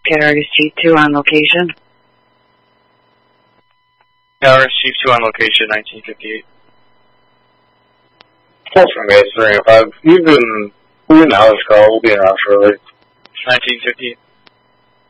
KRS Chief 2 on location. KRS Chief 2 on location, 1958. Call from base 305. We've been out of call. We'll be in out shortly. 1958.